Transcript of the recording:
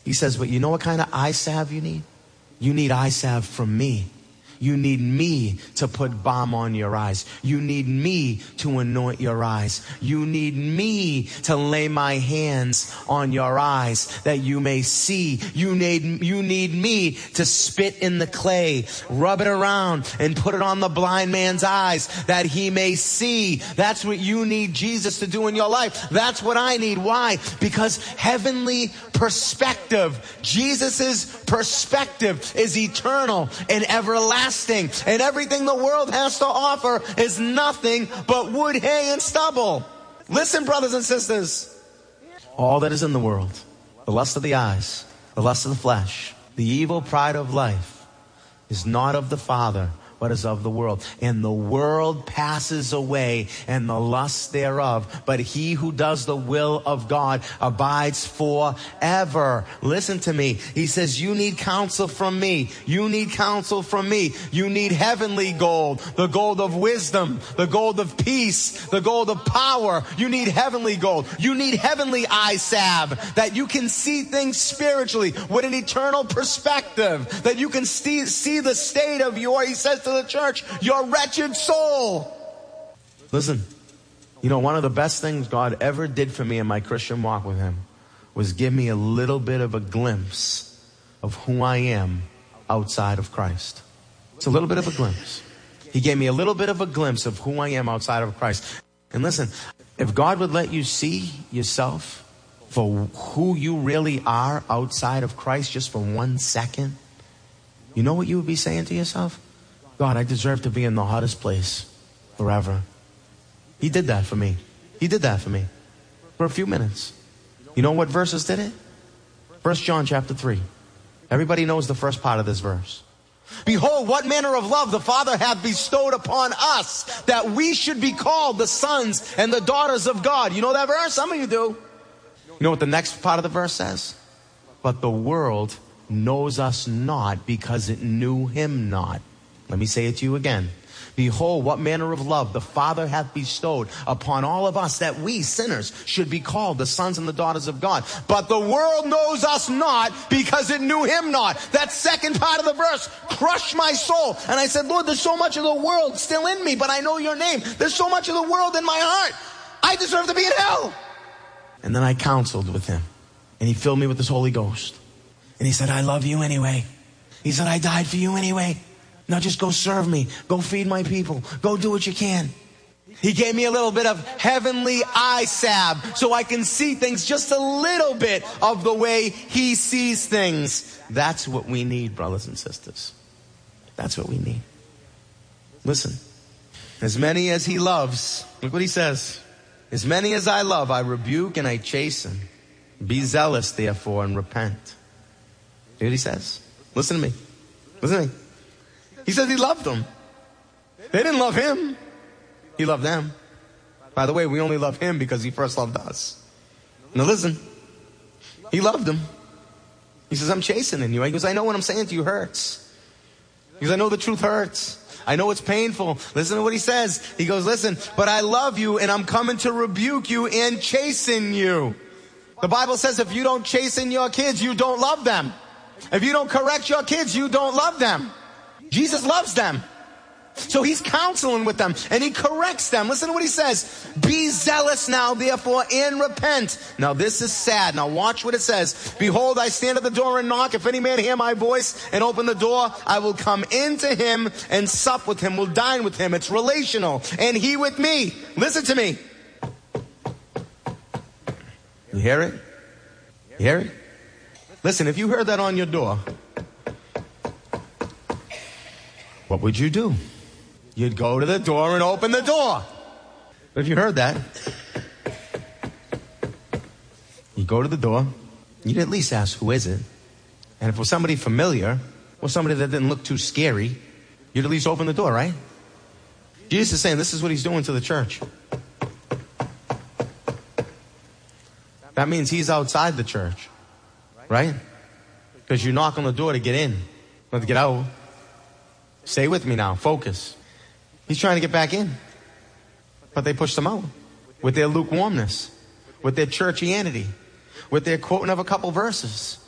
He says, but you know what kind of eye salve you need? You need eye salve from me. You need me to put balm on your eyes. You need me to anoint your eyes. You need me to lay my hands on your eyes that you may see. You need me to spit in the clay, rub it around, and put it on the blind man's eyes that he may see. That's what you need Jesus to do in your life. That's what I need. Why? Because heavenly perspective, Jesus's perspective is eternal and everlasting. And everything the world has to offer is nothing but wood, hay, and stubble. Listen, brothers and sisters. All that is in the world, the lust of the eyes, the lust of the flesh, the evil pride of life, is not of the Father, but is of the world. And the world passes away and the lust thereof. But he who does the will of God abides forever. Listen to me. He says, you need counsel from me. You need counsel from me. You need heavenly gold, the gold of wisdom, the gold of peace, the gold of power. You need heavenly gold. You need heavenly eye salve, that you can see things spiritually with an eternal perspective, that you can see the state of your, he says to the church, your wretched soul. Listen, you know, one of the best things God ever did for me in my Christian walk with him was give me a little bit of a glimpse of who I am outside of Christ. It's a little bit of a glimpse. He gave me a little bit of a glimpse of who I am outside of Christ. And listen, if God would let you see yourself for who you really are outside of Christ just for 1 second, you know what you would be saying to yourself? God, I deserve to be in the hottest place forever. He did that for me. He did that for me for a few minutes. You know what verses did it? 1 John chapter 3. Everybody knows the first part of this verse. Behold, what manner of love the Father hath bestowed upon us, that we should be called the sons and the daughters of God. You know that verse? Some of you do. You know what the next part of the verse says? But the world knows us not, because it knew him not. Let me say it to you again. Behold, what manner of love the Father hath bestowed upon all of us, that we sinners should be called the sons and the daughters of God. But the world knows us not, because it knew him not. That second part of the verse crushed my soul. And I said, Lord, there's so much of the world still in me, but I know your name. There's so much of the world in my heart. I deserve to be in hell. And then I counseled with him, and he filled me with his Holy Ghost. And he said, I love you anyway. He said, I died for you anyway. Now just go serve me. Go feed my people. Go do what you can. He gave me a little bit of heavenly eye salve so I can see things just a little bit of the way he sees things. That's what we need, brothers and sisters. That's what we need. Listen, as many as he loves, look what he says. As many as I love, I rebuke and I chasten. Be zealous, therefore, and repent. See what he says? Listen to me. Listen to me. He says he loved them. They didn't love him. He loved them. By the way, we only love him because he first loved us. Now listen. He loved them. He says, I'm chastening you. He goes, I know what I'm saying to you hurts. He goes, I know the truth hurts. I know it's painful. Listen to what he says. He goes, listen, but I love you and I'm coming to rebuke you and chasten you. The Bible says if you don't chasten your kids, you don't love them. If you don't correct your kids, you don't love them. Jesus loves them. So he's counseling with them and he corrects them. Listen to what he says. Be zealous now, therefore, and repent. Now this is sad. Now watch what it says. Behold, I stand at the door and knock. If any man hear my voice and open the door, I will come into him and sup with him. We'll dine with him. It's relational. And he with me. Listen to me. You hear it? You hear it? Listen, if you heard that on your door, what would you do? You'd go to the door and open the door. But if you heard that, you go to the door, you'd at least ask, who is it? And if it was somebody familiar, or somebody that didn't look too scary, you'd at least open the door, right? Jesus is saying this is what he's doing to the church. That means he's outside the church, right? Because you knock on the door to get in, not to get out. Stay with me now. Focus. He's trying to get back in. But they pushed him out with their lukewarmness, with their churchianity, with their quoting of a couple verses.